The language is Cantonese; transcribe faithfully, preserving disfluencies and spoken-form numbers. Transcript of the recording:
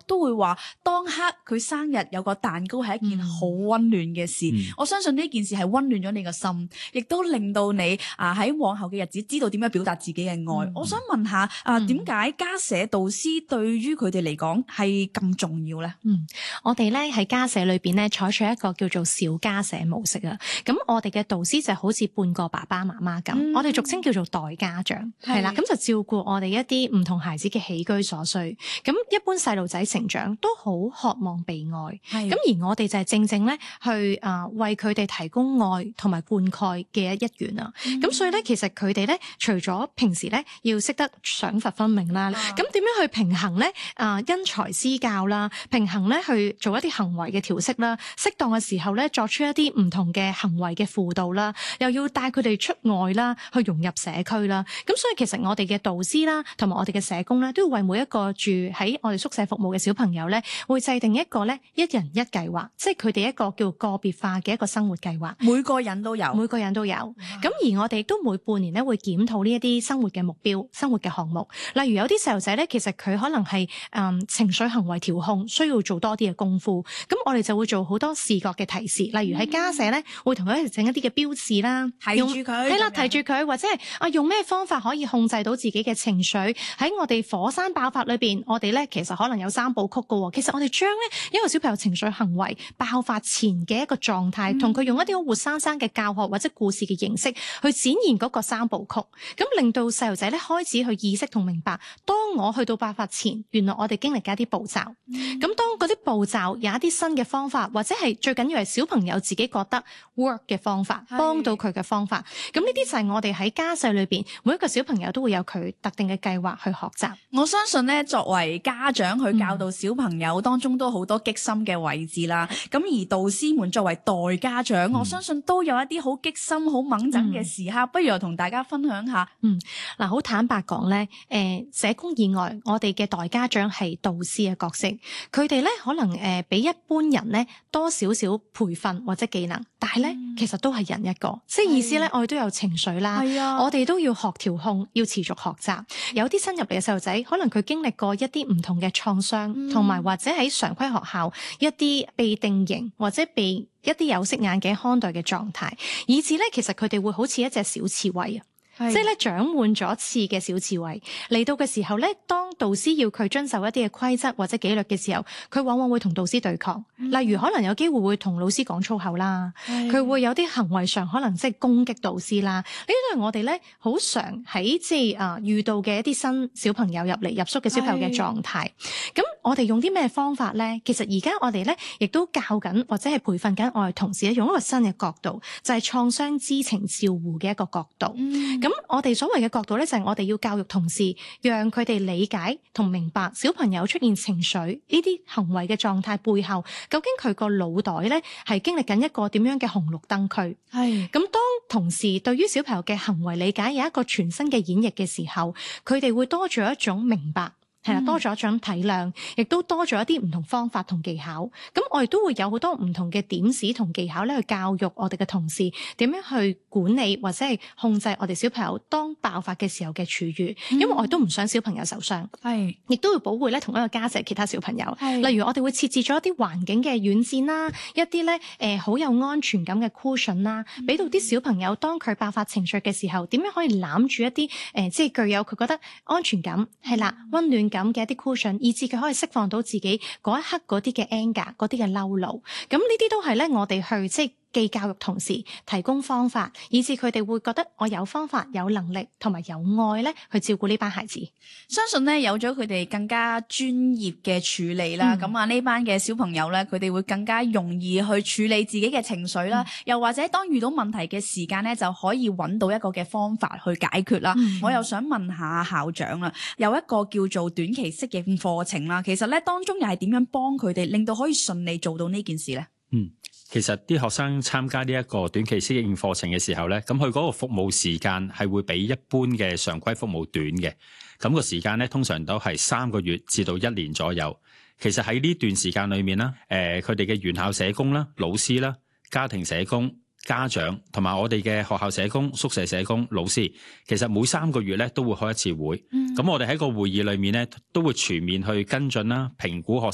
都會話當刻佢生日有個蛋糕係一件好溫暖嘅事。嗯、我相信呢件事係溫暖咗你個心，亦都令到你啊喺往後嘅日子知道點樣表達自己嘅愛。嗯、我想問下啊，點解家社導師對於佢哋嚟講係咁重要咧？ 嗯，我哋咧喺家社裏邊咧採取一個叫做小家社模式啊。咁我哋嘅導師就好似半個爸爸媽媽咁，嗯、我哋俗稱叫做代家長，係啦，咁就照顧我哋一啲唔同孩子嘅起居所需。咁一般細路仔成長都好渴望被愛，咁而我哋就係正正咧去啊、呃、為佢哋提供愛同埋灌溉嘅一員啊。咁、嗯、所以咧，其實佢哋咧除咗平時咧要識得賞罰分明啦，咁點、啊、樣去平衡咧啊因材施教啦，平衡咧去做一啲行為嘅調適啦，適當嘅時候咧作出一啲唔同嘅行為嘅輔導啦，又要帶佢哋出外啦，去融入社區啦。咁所以其實我哋嘅導師啦，同埋我哋嘅社工咧，都要為每一個住喺我哋宿舍服務嘅小朋友咧，會制定一個咧一人一計劃，即係佢哋一個叫個別化嘅一個生活計劃。 每個人都有， 每個人都有。咁哇而我哋都每半年咧會檢討呢一啲生活嘅目標、生活嘅項目。例如有啲細路仔咧，其實佢可能係誒、嗯、情緒行為調控，需要做多啲嘅功夫。咁我哋就會做好多視覺嘅提示，例如喺家社咧會同佢一齊整一啲嘅標誌啦， 提住佢， 係啦，提住佢，或者係啊用咩方法可以控制到自己嘅情緒。喺我哋火山爆發裏邊，我哋咧其實可能有三部曲噶。其實我哋將咧一個小朋友情緒行為爆發前嘅一個狀態，同佢、嗯、用一啲好活生生嘅教學或者故事嘅形式去展現嗰個三部曲，咁令到細路仔咧開始去意識同明白，當我去到爆發前，原來我哋經歷嘅一啲步驟。咁、嗯、當嗰啲步驟有一啲新嘅方法，或者係最緊要係小朋友自己覺得 work 嘅方法，幫到佢嘅方法。咁呢啲就係我哋喺家社裏邊，每一個小朋友都會有佢特定嘅計劃去學習。 我相信咧，作為家長去教導小朋友當中都好多激心嘅位置啦。咁、嗯、而導師們作為代家長，嗯、我相信都有一啲好激心、好猛整嘅時刻。嗯、不如我同大家分享下。 嗯，嗱，好坦白講咧，誒、呃，社工以外，我哋嘅代家長係導師嘅角色。佢哋咧可能誒、呃、比一般人咧多少少培訓或者技能，但係咧、嗯、其實都係人一個，即係意思咧，我哋都有情緒啦，啊、我哋都要學調控，要持續學習。有啲新入嚟嘅細路仔，可能佢經歷過一啲唔同嘅創傷，同埋、嗯、或者喺常規學校一啲被定型或者被一啲有色眼鏡看待嘅狀態，以至咧其實佢哋會好似一隻小刺蝟啊。是即係咧長滿咗刺嘅小刺蝟嚟到嘅時候咧，當導師要佢遵守一啲嘅規則或者紀律嘅時候，佢往往會同導師對抗。嗯、例如可能有機會會同老師講粗口啦，佢是會有啲行為上可能即係攻擊導師啦。呢啲都係我哋咧好常喺即係啊遇到嘅一啲新小朋友入嚟入宿嘅小朋友嘅狀態。咁是我哋用啲咩方法咧？其實而家我哋咧亦都教緊或者係培訓緊我哋同事咧，用一個新嘅角度，就係創傷知情照護嘅一個角度。嗯咁我哋所謂嘅角度咧，就係我哋要教育同事，讓佢哋理解同明白小朋友出現情緒呢啲行為嘅狀態背後，究竟佢個腦袋咧係經歷緊一個點樣嘅紅綠燈區。係咁，當同事對於小朋友嘅行為理解有一個全新嘅演繹嘅時候，佢哋會多咗一種明白。係啦，多咗一種體諒，亦都多咗一啲唔同方法同技巧。咁我哋都會有好多唔同嘅點子同技巧咧，去教育我哋嘅同事點樣去管理或者係控制我哋小朋友當爆發嘅時候嘅處遇。嗯、因為我哋都唔想小朋友受傷，係亦都會保護咧同一個家社其他小朋友。係例如我哋會設置咗一啲環境嘅軟墊啦，一啲咧誒好有安全感嘅 cushion 啦，俾到啲小朋友當佢爆發情緒嘅時候，點樣可以攬住一啲誒、呃、即係具有佢覺得安全感係啦溫暖感咁嘅一啲 cushion， 以至佢可以釋放到自己嗰一刻嗰啲嘅 anger， 嗰啲嘅嬲怒。咁呢啲都係咧，我哋去即係既教育同時提供方法，以至佢哋會覺得我有方法、有能力同埋有愛咧去照顧呢班孩子。 相信咧有咗佢哋更加專業嘅處理啦，咁啊呢班嘅小朋友咧，佢哋會更加容易去處理自己嘅情緒啦，嗯、又或者當遇到問題嘅時間咧，就可以揾到一個嘅方法去解決啦。嗯、我又想問下校長啦，有一個叫做短期適應課程啦，其實咧當中又係點樣幫佢哋令到可以順利做到呢件事咧？ 嗯。其實啲學生參加呢一個短期適應課程嘅時候咧，咁佢嗰個服務時間係會比一般嘅常規服務短嘅。咁個時間咧通常都係三個月至到一年左右。其實喺呢段時間裏面啦，誒佢哋嘅原校社工啦、老師啦、家庭社工、家長同埋我哋嘅學校社工、宿舍社工、老師，其實每三個月咧都會開一次會。咁、嗯、我哋喺個會議裏面咧都會全面去跟進啦、評估學